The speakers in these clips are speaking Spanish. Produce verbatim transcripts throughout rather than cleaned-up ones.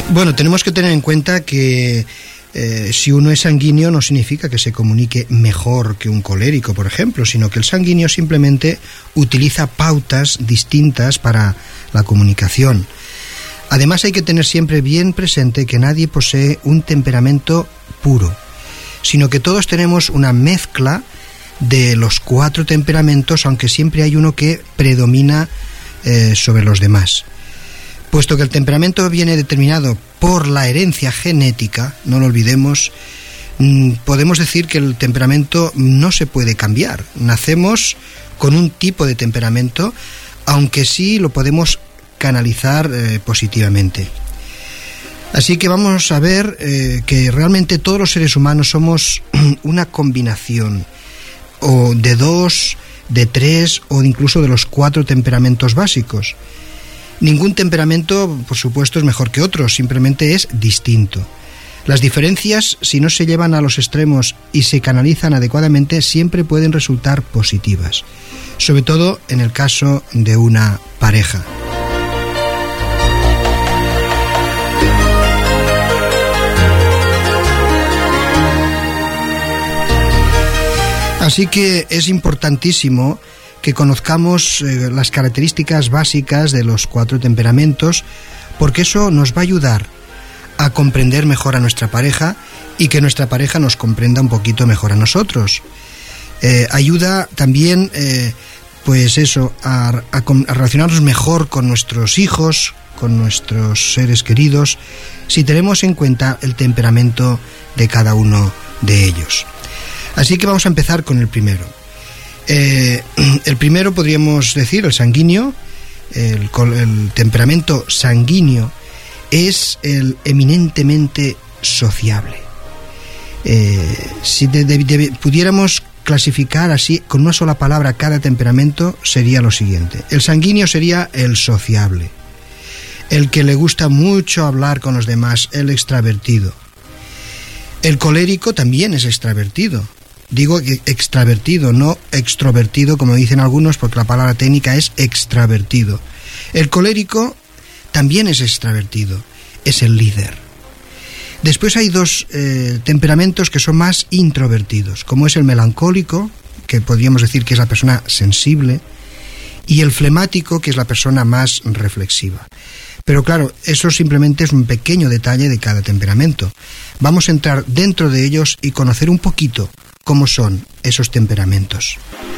Bueno, tenemos que tener en cuenta que eh, si uno es sanguíneo no significa que se comunique mejor que un colérico, por ejemplo, sino que el sanguíneo simplemente utiliza pautas distintas para la comunicación. Además, hay que tener siempre bien presente que nadie posee un temperamento puro, sino que todos tenemos una mezcla de los cuatro temperamentos, aunque siempre hay uno que predomina eh, sobre los demás. Puesto que el temperamento viene determinado por la herencia genética, no lo olvidemos, podemos decir que el temperamento no se puede cambiar. Nacemos con un tipo de temperamento, aunque sí lo podemos canalizar eh, positivamente. Así que vamos a ver eh, que realmente todos los seres humanos somos una combinación o de dos, de tres o incluso de los cuatro temperamentos básicos. Ningún temperamento, por supuesto, es mejor que otro, simplemente es distinto. Las diferencias, si no se llevan a los extremos y se canalizan adecuadamente, siempre pueden resultar positivas, sobre todo en el caso de una pareja. Así que es importantísimo que conozcamos eh, las características básicas de los cuatro temperamentos, porque eso nos va a ayudar a comprender mejor a nuestra pareja y que nuestra pareja nos comprenda un poquito mejor a nosotros. Eh, ayuda también, eh, pues eso, a, a, a relacionarnos mejor con nuestros hijos, con nuestros seres queridos, si tenemos en cuenta el temperamento de cada uno de ellos. Así que vamos a empezar con el primero. Eh, el primero podríamos decir, el sanguíneo, el, el temperamento sanguíneo es el eminentemente sociable. Eh, si de, de, de, pudiéramos clasificar así con una sola palabra cada temperamento, sería lo siguiente. El sanguíneo sería el sociable, el que le gusta mucho hablar con los demás, el extravertido. El colérico también es extravertido. Digo extravertido, no extrovertido, como dicen algunos, porque la palabra técnica es extravertido. El colérico también es extravertido, es el líder. Después hay dos eh, temperamentos que son más introvertidos, como es el melancólico, que podríamos decir que es la persona sensible, y el flemático, que es la persona más reflexiva. Pero claro, eso simplemente es un pequeño detalle de cada temperamento. Vamos a entrar dentro de ellos y conocer un poquito cómo son esos temperamentos.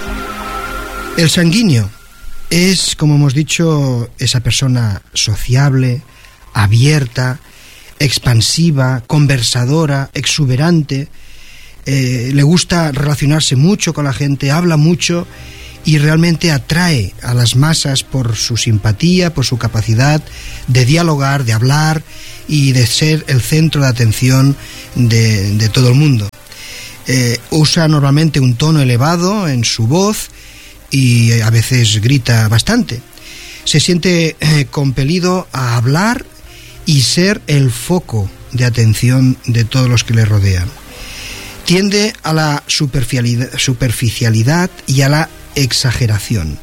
El sanguíneo es, como hemos dicho, esa persona sociable, abierta, expansiva, conversadora, exuberante, eh, le gusta relacionarse mucho con la gente, habla mucho y realmente atrae a las masas por su simpatía, por su capacidad de dialogar, de hablar y de ser el centro de atención de, de todo el mundo. Eh, usa normalmente un tono elevado en su voz y a veces grita bastante. Se siente eh, compelido a hablar y ser el foco de atención de todos los que le rodean. Tiende a la superficialidad, superficialidad y a la exageración.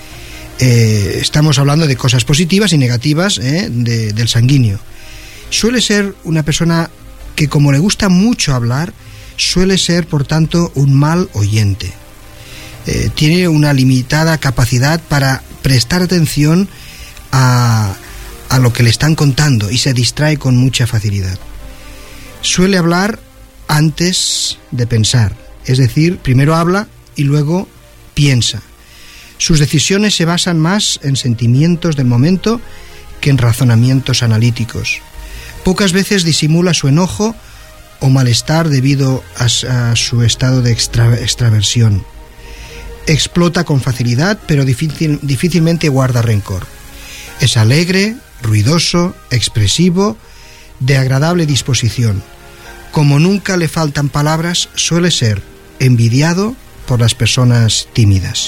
Eh, estamos hablando de cosas positivas y negativas eh, de, del sanguíneo. Suele ser una persona que, como le gusta mucho hablar, suele ser, por tanto, un mal oyente. Eh, tiene una limitada capacidad para prestar atención a, a lo que le están contando y se distrae con mucha facilidad. Suele hablar antes de pensar, es decir, primero habla y luego piensa. Sus decisiones se basan más en sentimientos del momento que en razonamientos analíticos. Pocas veces disimula su enojo o malestar debido a, a su estado de extra, extraversión. Explota con facilidad, pero difícil, difícilmente guarda rencor. Es alegre, ruidoso, expresivo, de agradable disposición. Como nunca le faltan palabras, suele ser envidiado por las personas tímidas.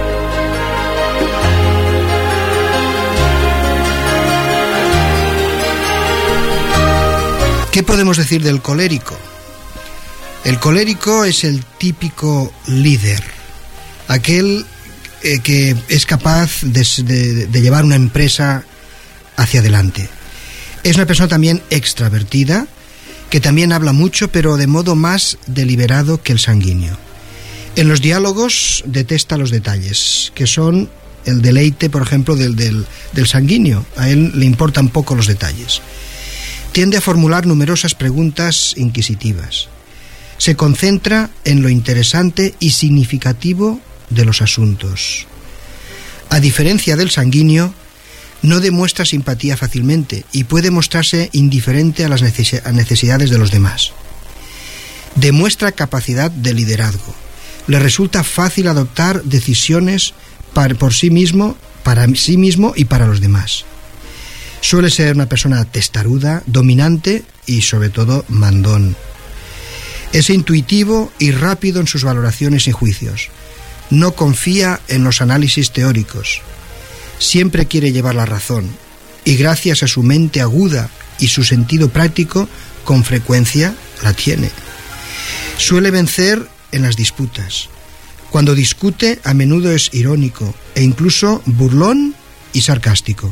¿Qué podemos decir del colérico? El colérico es el típico líder, aquel eh, que es capaz de, de, de llevar una empresa hacia adelante. Es una persona también extravertida, que también habla mucho, pero de modo más deliberado que el sanguíneo. En los diálogos detesta los detalles, que son el deleite, por ejemplo, del, del, del sanguíneo. A él le importan poco los detalles. Tiende a formular numerosas preguntas inquisitivas. Se concentra en lo interesante y significativo de los asuntos. A diferencia del sanguíneo, no demuestra simpatía fácilmente y puede mostrarse indiferente a las necesidades de los demás. Demuestra capacidad de liderazgo. Le resulta fácil adoptar decisiones para, por sí mismo, para sí mismo y para los demás. Suele ser una persona testaruda, dominante y sobre todo mandón. Es intuitivo y rápido en sus valoraciones y juicios. No confía en los análisis teóricos. Siempre quiere llevar la razón y gracias a su mente aguda y su sentido práctico, con frecuencia la tiene. Suele vencer en las disputas. Cuando discute, a menudo es irónico e incluso burlón y sarcástico.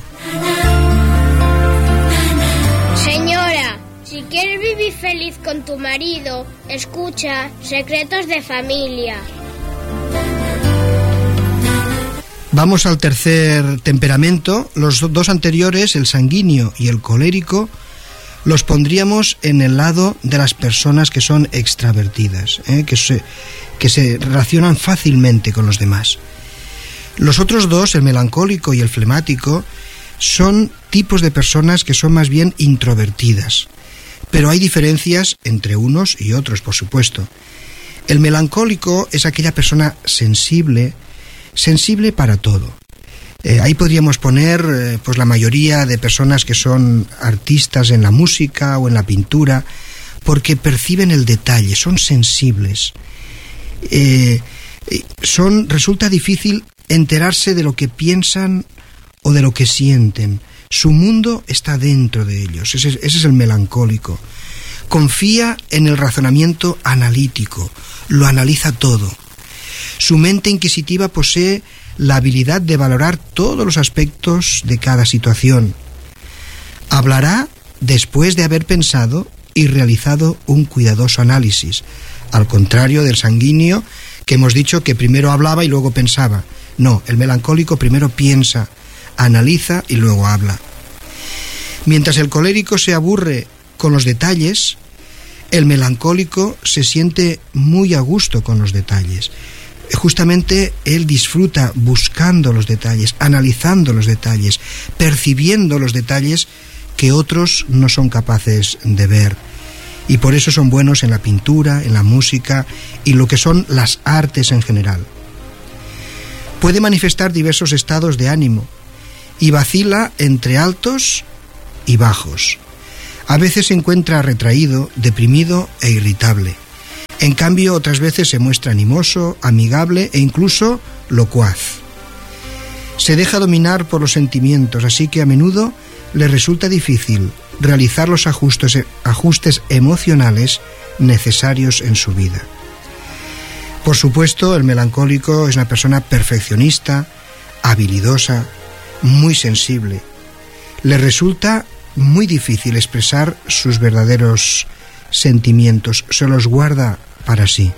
Señora, si quieres vivir feliz con tu marido, escucha Secretos de Familia. Vamos al tercer temperamento. Los dos anteriores, el sanguíneo y el colérico, los pondríamos en el lado de las personas que son extravertidas, ¿eh? que, se, que se relacionan fácilmente con los demás. Los otros dos, el melancólico y el flemático, son tipos de personas que son más bien introvertidas. Pero hay diferencias entre unos y otros, por supuesto. El melancólico es aquella persona sensible, sensible para todo. Eh, ahí podríamos poner eh, pues la mayoría de personas que son artistas en la música o en la pintura, porque perciben el detalle, son sensibles. Eh, son, resulta difícil enterarse de lo que piensan o de lo que sienten. Su mundo está dentro de ellos. Ese, ese es el melancólico. Confía en el razonamiento analítico, lo analiza todo. Su mente inquisitiva posee la habilidad de valorar todos los aspectos de cada situación. Hablará después de haber pensado y realizado un cuidadoso análisis, al contrario del sanguíneo, que hemos dicho que primero hablaba y luego pensaba. No, el melancólico primero piensa, analiza y luego habla. Mientras el colérico se aburre con los detalles, el melancólico se siente muy a gusto con los detalles. Justamente él disfruta buscando los detalles, analizando los detalles, percibiendo los detalles que otros no son capaces de ver. Y por eso son buenos en la pintura, en la música y lo que son las artes en general. Puede manifestar diversos estados de ánimo y vacila entre altos y bajos. A veces se encuentra retraído, deprimido e irritable. En cambio, otras veces se muestra animoso, amigable e incluso locuaz. Se deja dominar por los sentimientos, así que a menudo le resulta difícil realizar los ajustes, ajustes emocionales necesarios en su vida. Por supuesto, el melancólico es una persona perfeccionista, habilidosa, muy sensible. Le resulta muy difícil expresar sus verdaderos sentimientos, se los guarda para sí.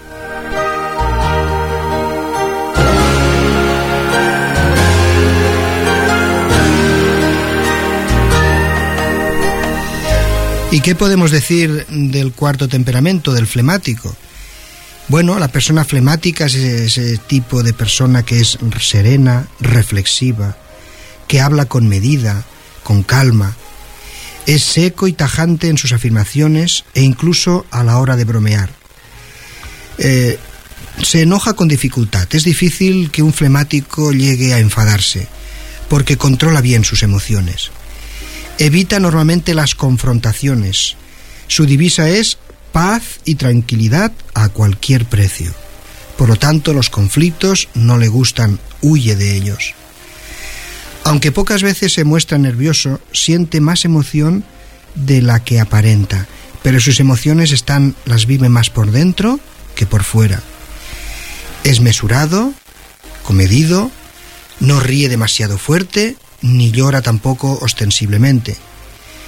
¿Y qué podemos decir del cuarto temperamento, del flemático? Bueno, la persona flemática es ese tipo de persona que es serena, reflexiva, que habla con medida, con calma. Es seco y tajante en sus afirmaciones e incluso a la hora de bromear. Eh, se enoja con dificultad. Es difícil que un flemático llegue a enfadarse, porque controla bien sus emociones. Evita normalmente las confrontaciones. Su divisa es paz y tranquilidad a cualquier precio. Por lo tanto, los conflictos no le gustan, huye de ellos. Aunque pocas veces se muestra nervioso, siente más emoción de la que aparenta, pero sus emociones están, las vive más por dentro que por fuera. Es mesurado, comedido, no ríe demasiado fuerte, ni llora tampoco ostensiblemente.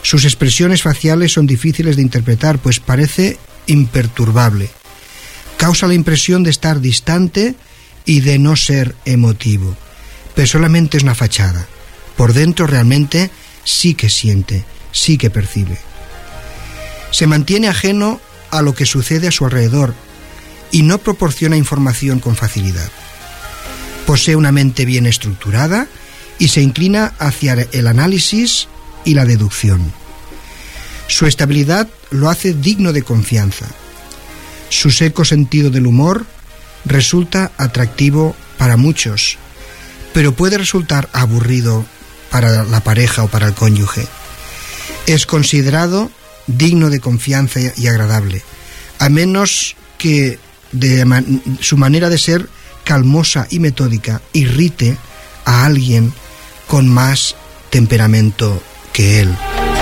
Sus expresiones faciales son difíciles de interpretar, pues parece imperturbable. Causa la impresión de estar distante y de no ser emotivo, pero solamente es una fachada. Por dentro realmente sí que siente, sí que percibe. Se mantiene ajeno a lo que sucede a su alrededor y no proporciona información con facilidad. Posee una mente bien estructurada y se inclina hacia el análisis y la deducción. Su estabilidad lo hace digno de confianza. Su seco sentido del humor resulta atractivo para muchos, pero puede resultar aburrido para la pareja o para el cónyuge. Es considerado digno de confianza y agradable, a menos que de man- su manera de ser calmosa y metódica irrite a alguien con más temperamento que él.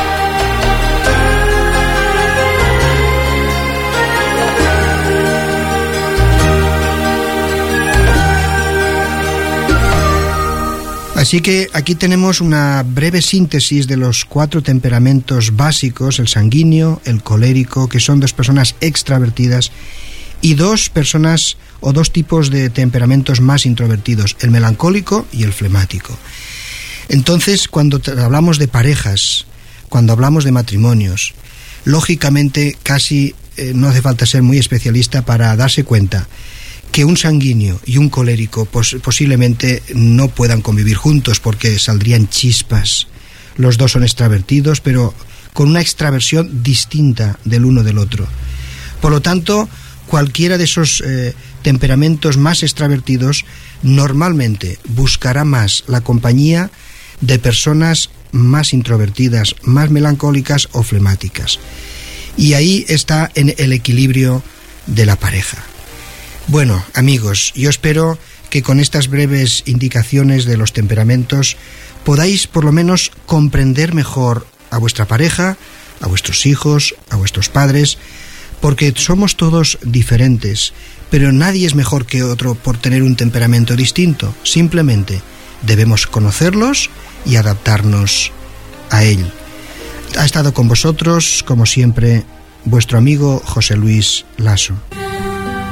Así que aquí tenemos una breve síntesis de los cuatro temperamentos básicos, el sanguíneo, el colérico, que son dos personas extravertidas, y dos personas o dos tipos de temperamentos más introvertidos, el melancólico y el flemático. Entonces, cuando hablamos de parejas, cuando hablamos de matrimonios, lógicamente casi eh, no hace falta ser muy especialista para darse cuenta que un sanguíneo y un colérico pos- posiblemente no puedan convivir juntos porque saldrían chispas. Los dos son extravertidos, pero con una extraversión distinta del uno del otro. Por lo tanto, cualquiera de esos eh, temperamentos más extravertidos normalmente buscará más la compañía de personas más introvertidas, más melancólicas o flemáticas. Y ahí está en el equilibrio de la pareja. Bueno, amigos, yo espero que con estas breves indicaciones de los temperamentos podáis por lo menos comprender mejor a vuestra pareja, a vuestros hijos, a vuestros padres, porque somos todos diferentes, pero nadie es mejor que otro por tener un temperamento distinto. Simplemente debemos conocerlos y adaptarnos a él. Ha estado con vosotros, como siempre, vuestro amigo José Luis Lasso.